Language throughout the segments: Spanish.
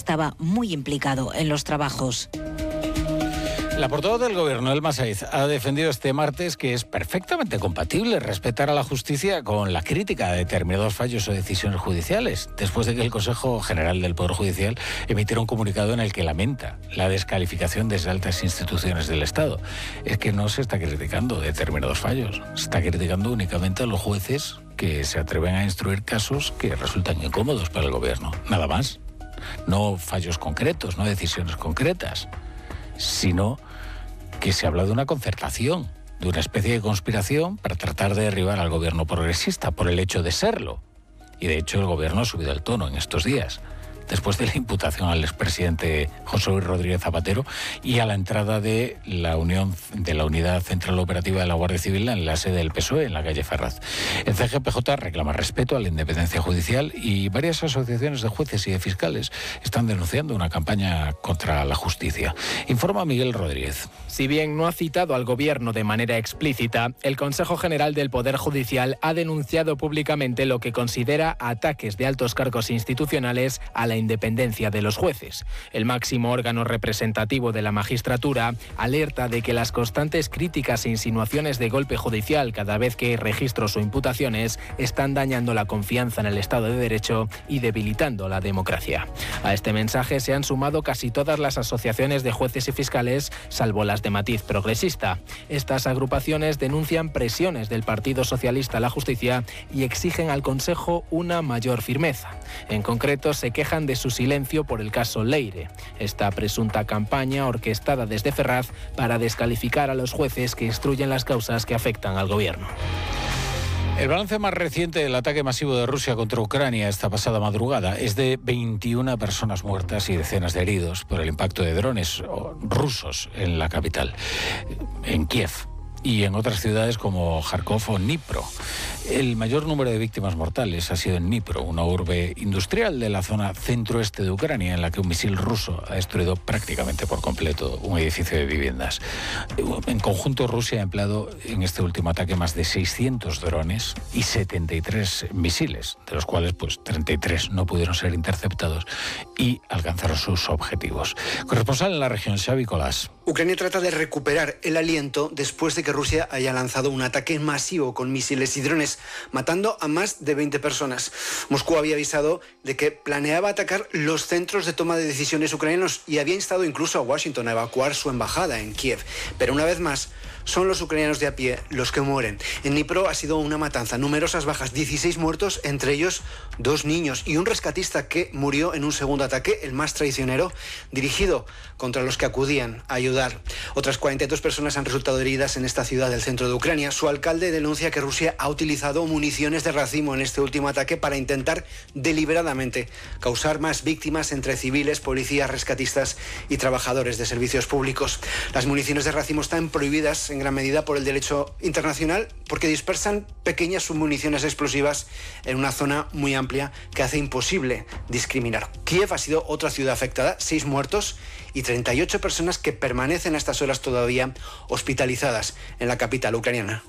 estaba muy implicado en los trabajos. La portavoz del Gobierno, Elma Saiz, ha defendido este martes que es perfectamente compatible respetar a la justicia con la crítica de determinados fallos o decisiones judiciales, después de que el Consejo General del Poder Judicial emitiera un comunicado en el que lamenta la descalificación de altas instituciones del Estado. Es que no se está criticando determinados fallos, se está criticando únicamente a los jueces que se atreven a instruir casos que resultan incómodos para el Gobierno. Nada más. No fallos concretos, no decisiones concretas, sino que se habla de una concertación, de una especie de conspiración para tratar de derribar al gobierno progresista por el hecho de serlo. Y de hecho el gobierno ha subido el tono en estos días, después de la imputación al expresidente José Luis Rodríguez Zapatero y a la entrada de la Unidad Central Operativa de la Guardia Civil en la sede del PSOE, en la calle Ferraz. El CGPJ reclama respeto a la independencia judicial y varias asociaciones de jueces y de fiscales están denunciando una campaña contra la justicia. Informa Miguel Rodríguez. Si bien no ha citado al Gobierno de manera explícita, el Consejo General del Poder Judicial ha denunciado públicamente lo que considera ataques de altos cargos institucionales a la independencia de los jueces. El máximo órgano representativo de la magistratura alerta de que las constantes críticas e insinuaciones de golpe judicial cada vez que hay registros o imputaciones están dañando la confianza en el Estado de Derecho y debilitando la democracia. A este mensaje se han sumado casi todas las asociaciones de jueces y fiscales, salvo las de matiz progresista. Estas agrupaciones denuncian presiones del Partido Socialista a la justicia y exigen al Consejo una mayor firmeza. En concreto, se quejan de su silencio por el caso Leire, esta presunta campaña orquestada desde Ferraz para descalificar a los jueces que instruyen las causas que afectan al gobierno. El balance más reciente del ataque masivo de Rusia contra Ucrania esta pasada madrugada es de 21 personas muertas y decenas de heridos por el impacto de drones rusos en la capital, en Kiev, y en otras ciudades como Kharkov o Dnipro. El mayor número de víctimas mortales ha sido en Dnipro, una urbe industrial de la zona centroeste de Ucrania, en la que un misil ruso ha destruido prácticamente por completo un edificio de viviendas. En conjunto, Rusia ha empleado en este último ataque más de 600 drones y 73 misiles, de los cuales 33 no pudieron ser interceptados y alcanzaron sus objetivos. Corresponsal en la región, Xavi Colás. Ucrania trata de recuperar el aliento después de que Rusia haya lanzado un ataque masivo con misiles y drones, matando a más de 20 personas. Moscú había avisado de que planeaba atacar los centros de toma de decisiones ucranianos y había instado incluso a Washington a evacuar su embajada en Kiev. Pero una vez más, son los ucranianos de a pie los que mueren. En Dnipro ha sido una matanza, numerosas bajas, 16 muertos, entre ellos 2 niños y un rescatista que murió en un segundo ataque, el más traicionero, dirigido contra los que acudían a ayudar. Otras 42 personas han resultado heridas en esta ciudad del centro de Ucrania. Su alcalde denuncia que Rusia ha utilizado municiones de racimo en este último ataque para intentar deliberadamente causar más víctimas entre civiles, policías, rescatistas y trabajadores de servicios públicos. Las municiones de racimo están prohibidas en gran medida por el derecho internacional porque dispersan pequeñas submuniciones explosivas en una zona muy amplia que hace imposible discriminar. Kiev ha sido otra ciudad afectada, 6 muertos y 38 personas que permanecen a estas horas todavía hospitalizadas en la capital ucraniana.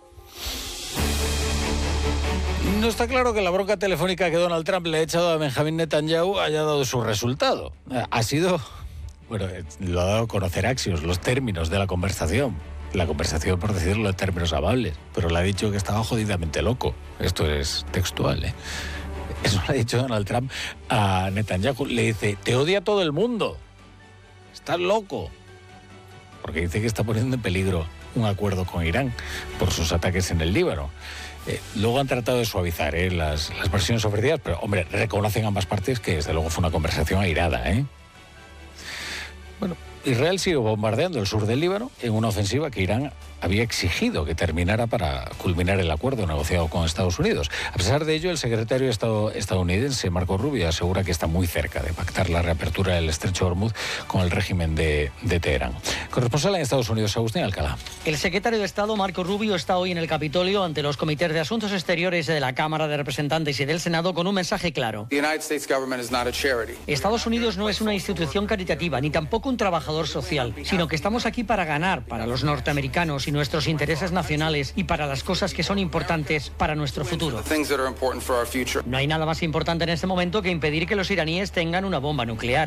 No está claro que la bronca telefónica que Donald Trump le ha echado a Benjamin Netanyahu haya dado su resultado. Ha sido, lo ha dado a conocer Axios, los términos de la conversación. La conversación, por decirlo en términos amables, pero le ha dicho que estaba jodidamente loco. Esto es textual, ¿eh? Eso le ha dicho Donald Trump a Netanyahu. Le dice, te odia todo el mundo. Estás loco. Porque dice que está poniendo en peligro un acuerdo con Irán por sus ataques en el Líbano. Luego han tratado de suavizar las versiones ofrecidas, pero, hombre, reconocen ambas partes que, desde luego, fue una conversación airada, ¿eh? Bueno, Israel sigue bombardeando el sur del Líbano en una ofensiva que Irán había exigido que terminara para culminar el acuerdo negociado con Estados Unidos. A pesar de ello, el secretario de Estado estadounidense, Marco Rubio, asegura que está muy cerca de pactar la reapertura del estrecho de Hormuz con el régimen de Teherán. Corresponsal en Estados Unidos, Agustín Alcalá. El secretario de Estado, Marco Rubio, está hoy en el Capitolio ante los comités de Asuntos Exteriores de la Cámara de Representantes y del Senado con un mensaje claro. Estados Unidos no es una institución caritativa ni tampoco un trabajador social, sino que estamos aquí para ganar, para los norteamericanos y nuestros intereses nacionales y para las cosas que son importantes para nuestro futuro. No hay nada más importante en este momento que impedir que los iraníes tengan una bomba nuclear.